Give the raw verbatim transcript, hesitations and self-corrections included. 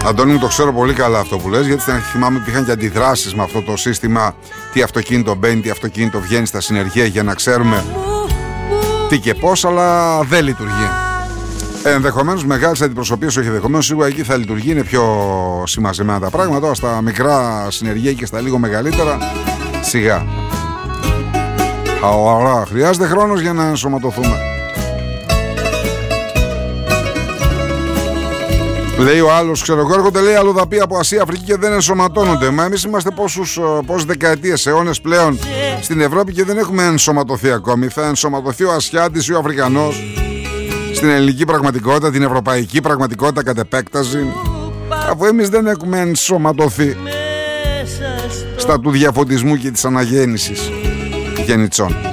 Αντώνη μου, το ξέρω πολύ καλά αυτό που λες, γιατί στην αρχή θυμάμαι ότι είχαν και αντιδράσεις με αυτό το σύστημα. Τι αυτοκίνητο μπαίνει, τι αυτοκίνητο βγαίνει στα συνεργεία, για να ξέρουμε τι και πώς, αλλά δεν λειτουργεί. Ενδεχομένως μεγάλες αντιπροσωπείες, όχι ενδεχομένως, σίγουρα εκεί θα λειτουργεί, είναι πιο συμμαζεμένα τα πράγματα. Τώρα στα μικρά συνεργεία και στα λίγο μεγαλύτερα, σιγά. Χαουαρά, χρειάζεται χρόνος για να ενσωματωθούμε. Λέει ο άλλος, ξέρω εγώ, έρχονται λέει αλλοδαποί από Ασία, Αφρική και δεν ενσωματώνονται. Μα εμείς είμαστε πόσους, πόσες δεκαετίες, αιώνες πλέον στην Ευρώπη και δεν έχουμε ενσωματωθεί ακόμη. Θα ενσωματωθεί ο Ασιάτης ή ο Αφρικανός στην ελληνική πραγματικότητα, την ευρωπαϊκή πραγματικότητα κατ' επέκταση, αφού εμείς δεν έχουμε ενσωματωθεί στα του διαφωτισμού και της αναγέννησης γενιτσών.